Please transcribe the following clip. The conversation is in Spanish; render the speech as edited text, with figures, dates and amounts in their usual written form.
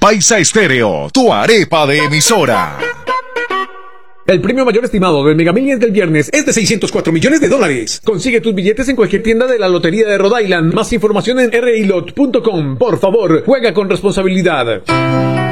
Paisa Estéreo, tu arepa de emisora. El premio mayor estimado del Mega Millions del viernes es de $604 millones. Consigue tus billetes en cualquier tienda de la Lotería de Rhode Island. Más información en rilot.com. Por favor, juega con responsabilidad.